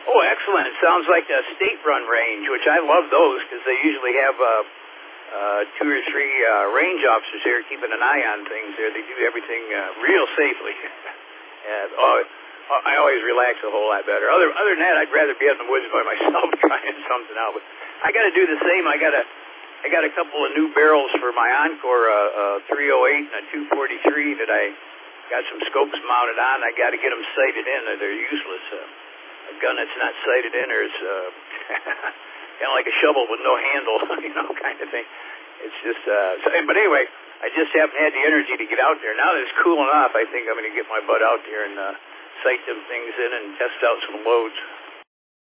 Oh, excellent. It sounds like a state-run range, which I love those because they usually have 2 or 3 range officers here keeping an eye on things there. They do everything real safely. And, I always relax a whole lot better. Other than that, I'd rather be out in the woods by myself trying something out. But I got to do the same. I got a couple of new barrels for my Encore, 308 and a 243 that I got some scopes mounted on. I got to get them sighted in, or they're useless. A gun that's not sighted in, or it's kind of like a shovel with no handle, kind of thing. It's just. But anyway, I just haven't had the energy to get out there. Now that it's cool enough, I think I'm going to get my butt out there and sight them things in and test out some loads.